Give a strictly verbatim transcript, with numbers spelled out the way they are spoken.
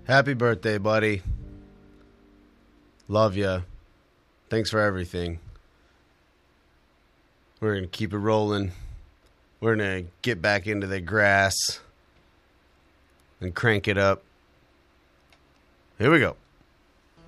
Happy birthday, buddy. Love ya. Thanks for everything. We're going to keep it rolling. We're going to get back into the grass and crank it up. Here we go.